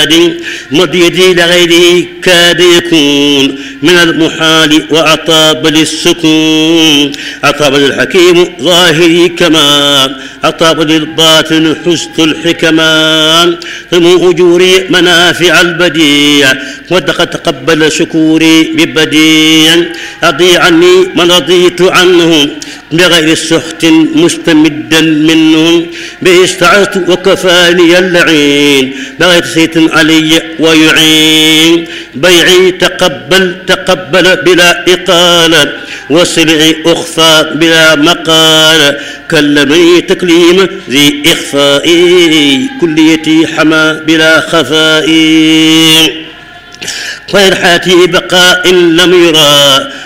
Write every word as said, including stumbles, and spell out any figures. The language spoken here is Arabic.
كاد مضيدي لغيره كاد يكون من المحال وأطاب للسكون أطاب للحكيم ظاهري كما أطاب للباطن حسن الحكمان ثم أجوري منافع البديع وقد تقبل شكوري ببديع أضي عني من رضيت عنهم بغير سخط مستمدا منهم به استعذت وكفاني اللعين بغير سيط علي ويعين بيعي تقبل تقبل بلا إقالة وسلعي أخفى بلا مقال كلمني تكليم ذي إخفائي كليتي حمى بلا خفائي خير حياتي بقاء لم يرى